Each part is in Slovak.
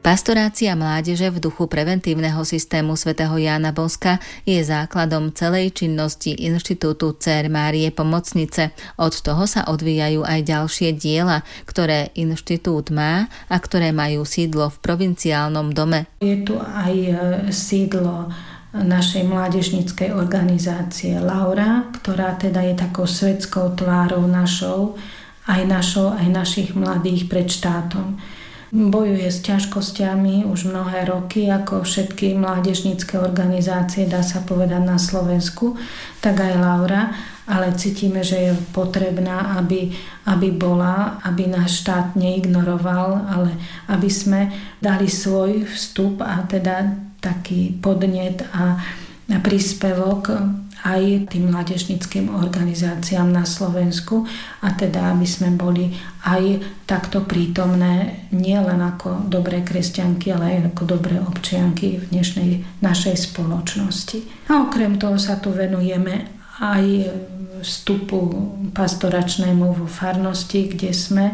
Pastorácia mládeže v duchu preventívneho systému svätého Jána Boska je základom celej činnosti Inštitútu Dcér Márie Pomocnice. Od toho sa odvíjajú aj ďalšie diela, ktoré inštitút má a ktoré majú sídlo v provinciálnom dome. Je tu aj sídlo našej mládežníckej organizácie Laura, ktorá teda je takou svetskou tvárou našou, aj našich mladých pred štátom. Bojuje s ťažkosťami už mnohé roky, ako všetky mládežnícke organizácie, dá sa povedať, na Slovensku, tak aj Laura, ale cítime, že je potrebná, aby náš štát neignoroval, ale aby sme dali svoj vstup a teda taký podnet a príspevok aj tým mládežníckym organizáciám na Slovensku a teda aby sme boli aj takto prítomné nielen ako dobré kresťanky, ale aj ako dobré občianky v dnešnej našej spoločnosti. A okrem toho sa tu venujeme aj vstupu pastoračnému vo farnosti, kde sme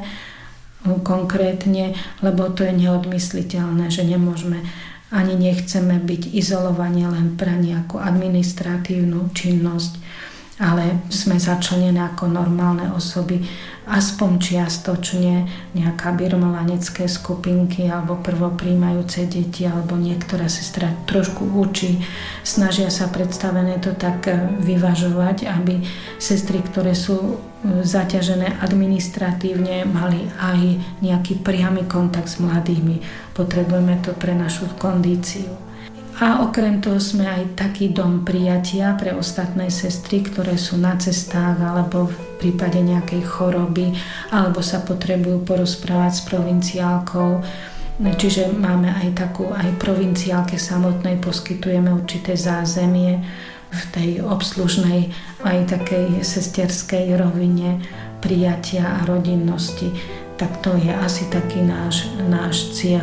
konkrétne, lebo to je neodmysliteľné, že nemôžeme ani nechceme byť izolovaní len pre nejakú administratívnu činnosť, ale sme začlenené ako normálne osoby, aspoň čiastočne nejaká birmovanecké skupinky alebo prvopríjmajúce deti alebo niektorá sestra trošku učí. Snažia sa predstavené to tak vyvažovať, aby sestry, ktoré sú zaťažené administratívne, mali aj nejaký priamy kontakt s mladými. Potrebujeme to pre našu kondíciu. A okrem toho sme aj taký dom prijatia pre ostatné sestry, ktoré sú na cestách alebo v prípade nejakej choroby alebo sa potrebujú porozprávať s provinciálkou. Čiže máme aj provinciálke samotnej poskytujeme určité zázemie v tej obslužnej aj takej sesterskej rovine prijatia a rodinnosti. Tak to je asi taký náš cieľ.